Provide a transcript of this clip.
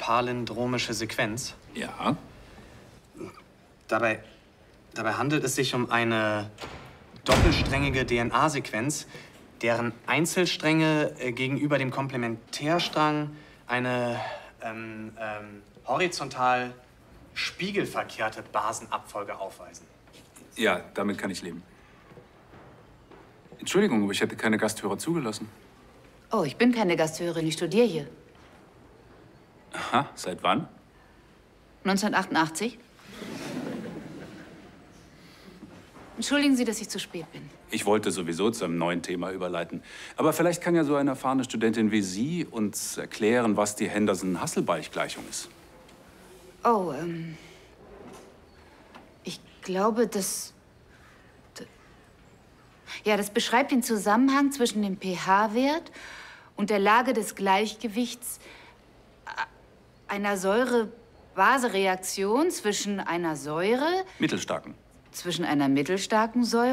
palindromische Sequenz. Ja. Dabei handelt es sich um eine doppelsträngige DNA-Sequenz, deren Einzelstränge gegenüber dem Komplementärstrang eine horizontal spiegelverkehrte Basenabfolge aufweisen. Ja, damit kann ich leben. Entschuldigung, aber ich hätte keine Gasthörer zugelassen. Oh, ich bin keine Gasthörerin, ich studiere hier. Aha, seit wann? 1988. Entschuldigen Sie, dass ich zu spät bin. Ich wollte sowieso zu einem neuen Thema überleiten. Aber vielleicht kann ja so eine erfahrene Studentin wie Sie uns erklären, was die Henderson-Hasselbalch-Gleichung ist. Oh, ich glaube, ja, das beschreibt den Zusammenhang zwischen dem pH-Wert und der Lage des Gleichgewichts einer Säure-Base-Reaktion zwischen einer Säure... Mittelstarken. Zwischen einer mittelstarken Säure